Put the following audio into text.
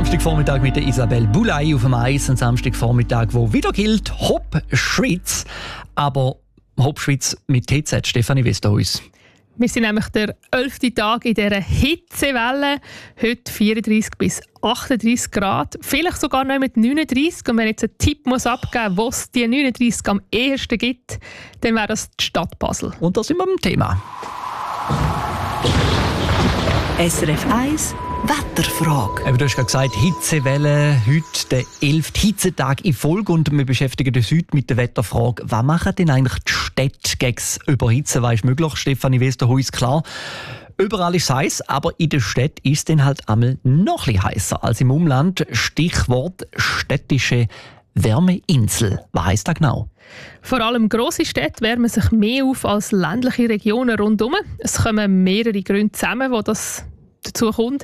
Samstagvormittag mit der Isabelle Boulay auf dem Eis. Ein Samstagvormittag, wo wieder gilt, Hopp Schweiz. Aber Hopp Schweiz mit TZ, Stefanie Westerhuis. Wir sind nämlich der 11. Tag in dieser Hitzewelle. Heute 34 bis 38 Grad. Vielleicht sogar noch mit 39. Und wenn jetzt einen Tipp abgeben muss, wo es die 39 am ehesten gibt, dann wäre das die Stadt Basel. Und da sind wir beim Thema. SRF 1 Wetterfrage. Du hast gerade gesagt, Hitzewelle, heute der 11. Hitzetag in Folge und wir beschäftigen uns heute mit der Wetterfrage. Was machen denn eigentlich die Städte gegen das Überhitzen? Was ist möglich? Stefanie Westerhuis, klar. Überall ist es heiß, aber in der Stadt ist es dann halt einmal noch ein bisschen heißer als im Umland. Stichwort städtische Wärmeinsel. Was heisst das genau? Vor allem grosse Städte wärmen sich mehr auf als ländliche Regionen rundherum. Es kommen mehrere Gründe zusammen, wo das dazu kommt.